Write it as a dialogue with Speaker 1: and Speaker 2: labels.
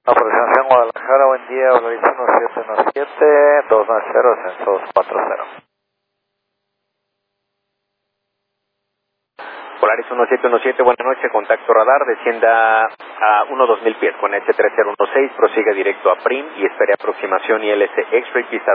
Speaker 1: Autorización Guadalajara, buen día, Volaris 1717, 290, censos 40.
Speaker 2: Polaris 1717, buenas noches, contacto radar, descienda a 1-2000 pies con S3016, prosiga directo a PRIM y espere aproximación ILS X-Ray pista